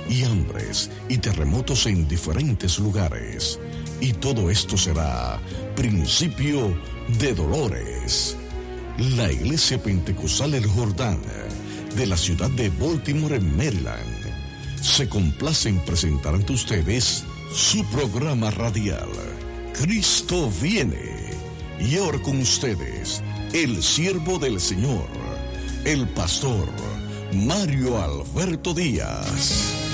y hambres y terremotos en diferentes lugares. Y todo esto será principio de dolores. La Iglesia Pentecostal El Jordán de la ciudad de Baltimore, en Maryland, se complace en presentar ante ustedes su programa radial, Cristo viene. Y ahora con ustedes, el siervo del Señor, el pastor Mario Alberto Díaz.